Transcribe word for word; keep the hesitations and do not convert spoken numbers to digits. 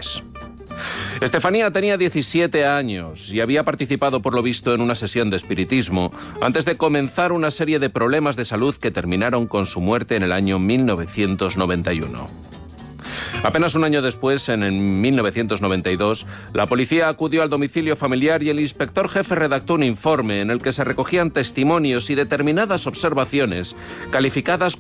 posesiones. Estefanía tenía diecisiete años y había participado, por lo visto, en una sesión de espiritismo antes de comenzar una serie de problemas de salud que terminaron con su muerte en el año mil novecientos noventa y uno. Apenas un año después, en mil novecientos noventa y dos, la policía acudió al domicilio familiar y el inspector jefe redactó un informe en el que se recogían testimonios y determinadas observaciones calificadas